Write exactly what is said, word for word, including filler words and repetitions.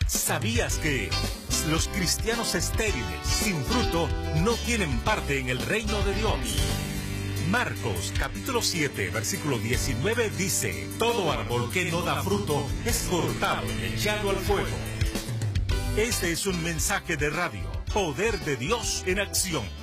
¿Sabías que los cristianos estériles, sin fruto, no tienen parte en el reino de Dios? Marcos capítulo siete, versículo diecinueve dice: todo árbol que no da fruto es cortado y echado al fuego. Este es un mensaje de radio, Poder de Dios en Acción.